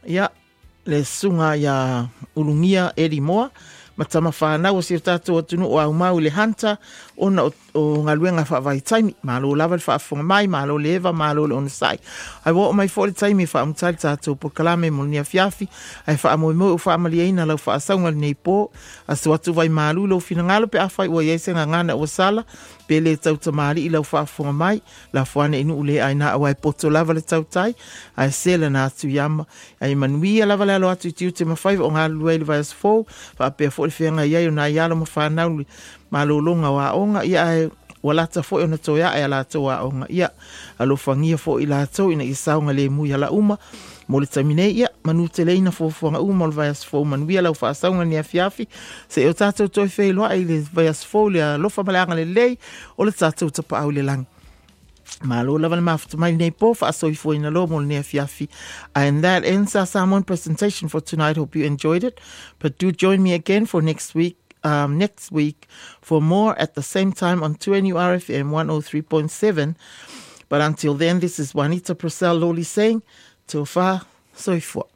ia le sunga ia ulungia eri moa matama whanau o si tātou atunu o au mau le hanta ona o ngaluenga whaavai taimi malo lava le whaafonga mai malo le eva malo le ona sai ai wo mai fo le taimi whaamutari tātou po kalame mo nia fiafi ai whaamoe o whaamaliaina lau whaasaunga le nei po asu atu vai malu lo fina ngalo pe awhai ua iese ngana o sala pe le tau tamari i lau whaafonga mai la whaane inu ule aina awai poto lava le tau tai ai sela na atu yama ai manuia lava le alo atu tiu te mawhai o ngā luei le vai as fo whaapea fo le whianga iai o nā iala mo whanau malolonga wa onga ia ai walata fo ona toia ai ala toa onga ia alofangia fo i la to ina isaunga le mu ya la uma mo le tamine ia manu te leina fo fonga uma le vai as fo manuia lau whaasaunga ni afiafi se o tātou toi whei loa ai le vai as fo le lofa malanga le lei o le tātou tapa au le lang malo lava le mafuta mai nei po fa so ifo ina lo mo ne fiafi. And that ends our sermon presentation for tonight. Hope you enjoyed it, but do join me again for next week for more at the same time on 2NURFM 103.7. But until then, this is Juanita Purcell Loli saying, Tofa Soifua.